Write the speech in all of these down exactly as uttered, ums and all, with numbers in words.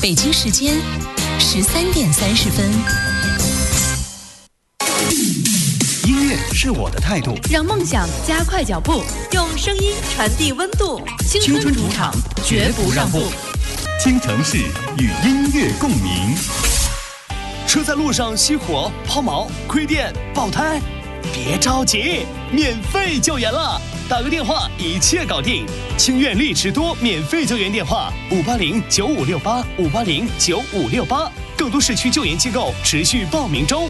北京时间十三点三十分。 音乐是我的态度， 让梦想加快脚步，用声音传递温度。青春主场，绝不让步。 听城市与音乐共鸣。车在路上熄火、抛锚、亏电、爆胎，别着急，免费救援了！打个电话，一切搞定。清苑丽驰多免费救援电话：五八零九五六八五八零九五六八。更多市区救援机构持续报名中。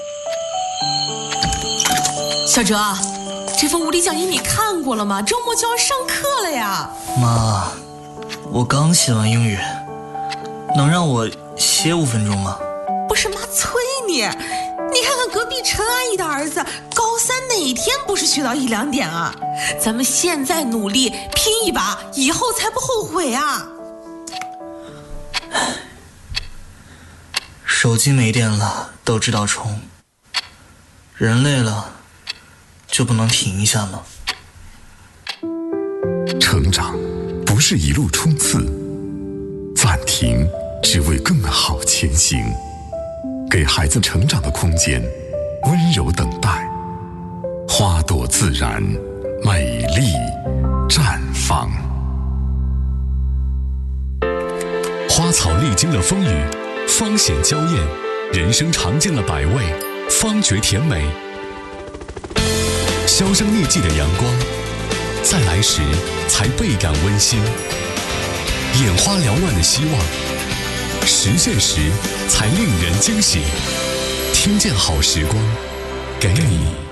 小哲，这份物理讲义你看过了吗？周末就要上课了呀。 妈，我刚写完英语，能让我歇五分钟吗？ 不是妈催你，你看看隔壁陈阿姨的儿子，高三哪天不是学到一两点啊？咱们现在努力拼一把，以后才不后悔啊。 手机没电了都知道充，人累了就不能停一下吗？ 成长不是一路冲刺，暂停只为更好前行。给孩子成长的空间，温柔等待，花朵自然，美丽绽放。 花草历经了风雨，芳显娇艳；人生尝尽了百味，方觉甜美。销声匿迹的阳光，再来时才倍感温馨。眼花缭乱的希望，实现时才令人惊喜。听见好时光，给你